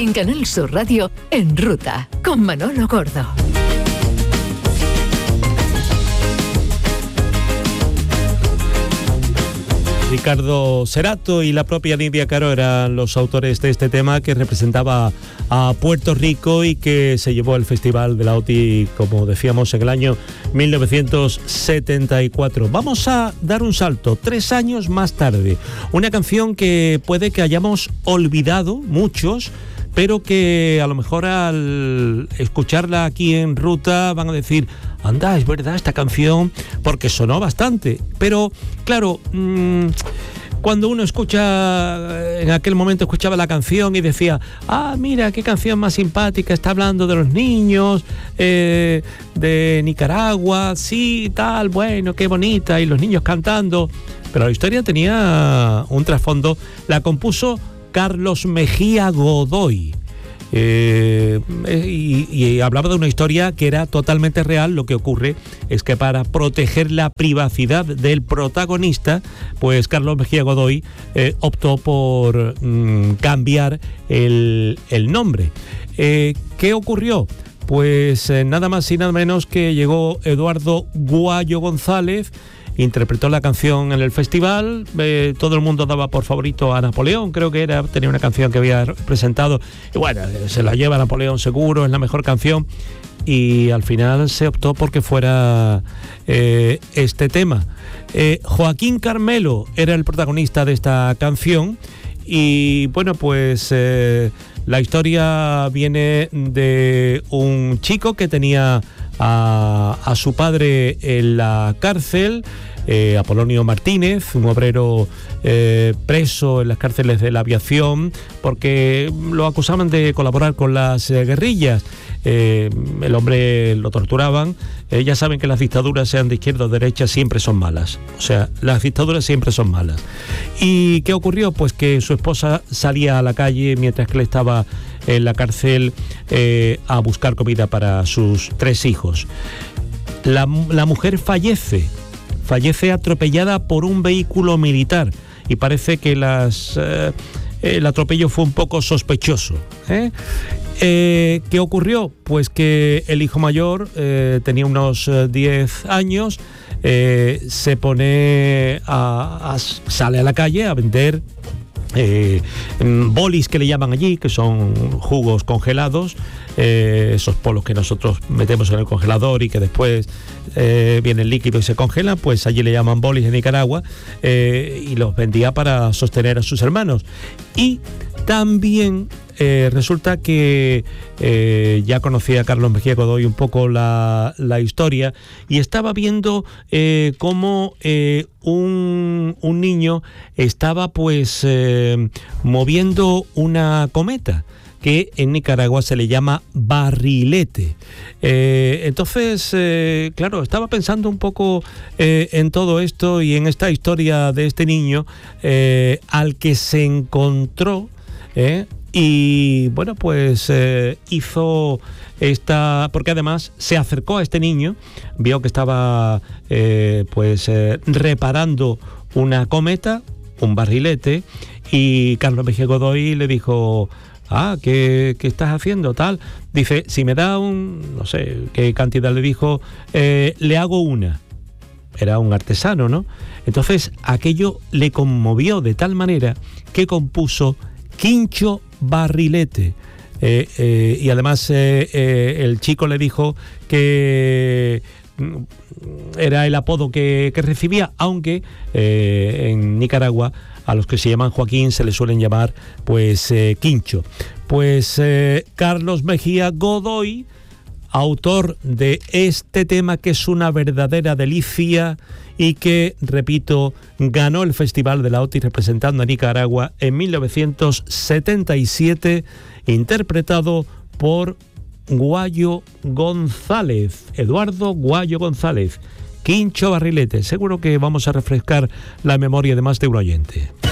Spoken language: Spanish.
En Canal Sur Radio, En Ruta, con Manolo Gordo. Ricardo Serato y la propia Nidia Caro eran los autores de este tema, que representaba a Puerto Rico y que se llevó al Festival de la OTI, como decíamos, en el año 1974. Vamos a dar un salto 3 años más tarde. Una canción que puede que hayamos olvidado muchos, pero que a lo mejor al escucharla aquí en Ruta van a decir: anda, es verdad esta canción, porque sonó bastante. Pero claro, cuando uno escucha, en aquel momento escuchaba la canción y decía: ah, mira, qué canción más simpática, está hablando de los niños de Nicaragua, sí, tal, bueno, qué bonita, y los niños cantando. Pero la historia tenía un trasfondo. La compuso Carlos Mejía Godoy. Y hablaba de una historia que era totalmente real. Lo que ocurre es que para proteger la privacidad del protagonista, pues Carlos Mejía Godoy optó por cambiar el nombre. ¿Qué ocurrió? Pues nada más y nada menos que llegó Eduardo Guayo González, interpretó la canción en el festival. Todo el mundo daba por favorito a Napoleón, creo que tenía una canción que había presentado, y bueno, se la lleva Napoleón seguro, es la mejor canción, y al final se optó porque fuera este tema. Joaquín Carmelo era el protagonista de esta canción, y bueno, pues la historia viene de un chico que tenía a su padre en la cárcel, Apolonio Martínez, un obrero preso en las cárceles de la aviación porque lo acusaban de colaborar con las guerrillas. El hombre lo torturaban. Ya saben que las dictaduras, sean de izquierda o derecha, siempre son malas. O sea, las dictaduras siempre son malas. ¿Y qué ocurrió? Pues que su esposa salía a la calle mientras que él estaba en la cárcel a buscar comida para sus 3 hijos. La mujer fallece atropellada por un vehículo militar, y parece que el atropello fue un poco sospechoso. ¿Qué ocurrió? Pues que el hijo mayor tenía unos 10 años, se pone sale a la calle a vender bolis, que le llaman allí, que son jugos congelados, esos polos que nosotros metemos en el congelador y que después viene el líquido y se congelan, pues allí le llaman bolis en Nicaragua, y los vendía para sostener a sus hermanos. Y también resulta que ya conocía a Carlos Mejía Godoy un poco la historia, y estaba viendo cómo un niño estaba pues moviendo una cometa que en Nicaragua se le llama barrilete. Entonces, claro, estaba pensando un poco en todo esto y en esta historia de este niño al que se encontró, y bueno, pues hizo esta, porque además se acercó a este niño, vio que estaba reparando una cometa, un barrilete, y Carlos Mejía Godoy le dijo: ¿qué estás haciendo? Tal. Dice: si me da no sé qué cantidad le dijo, le hago una. Era un artesano, ¿no? Entonces aquello le conmovió de tal manera que compuso Quincho Barrilete. Y además el chico le dijo que era el apodo que recibía, aunque en Nicaragua a los que se llaman Joaquín se les suelen llamar pues Quincho. Pues Carlos Mejía Godoy, autor de este tema, que es una verdadera delicia y que, repito, ganó el Festival de la OTI representando a Nicaragua en 1977, interpretado por Guayo González, Eduardo Guayo González, Quincho Barrilete. Seguro que vamos a refrescar la memoria de más de un oyente.